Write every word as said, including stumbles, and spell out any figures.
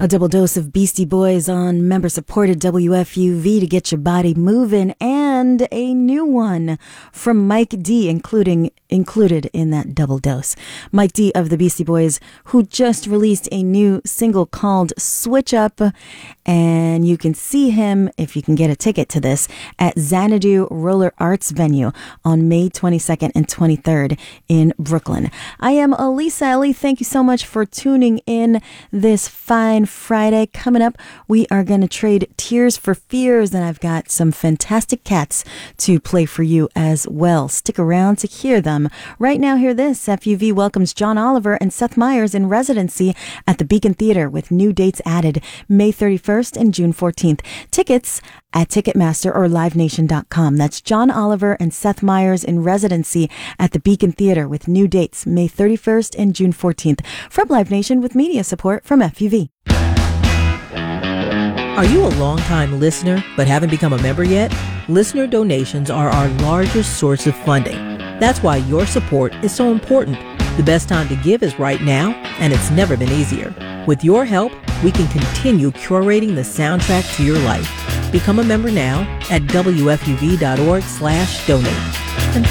A double dose of Beastie Boys on member-supported W F U V to get your body moving, and a new one from Mike D, including included in that double dose. Mike D of the Beastie Boys, who just released a new single called Switch Up, and you can see him, if you can get a ticket to this, at Xanadu Roller Arts Venue on May twenty-second and twenty-third in Brooklyn. I am Elisa Ellie. Thank you so much for tuning in this fine Friday. Coming up, we are going to trade Tears for Fears, and I've got some fantastic cats to play for you as well. Stick around to hear them. Right now, hear this. F U V welcomes John Oliver and Seth Meyers in residency at the Beacon Theater with new dates added May thirty-first and June fourteenth. Tickets at Ticketmaster or Live Nation dot com. That's John Oliver and Seth Meyers in residency at the Beacon Theater with new dates May thirty-first and June fourteenth. From Live Nation with media support from F U V. Are you a longtime listener but haven't become a member yet? Listener donations are our largest source of funding. That's why your support is so important. The best time to give is right now, and it's never been easier. With your help, we can continue curating the soundtrack to your life. Become a member now at W F U V dot org slash donate. And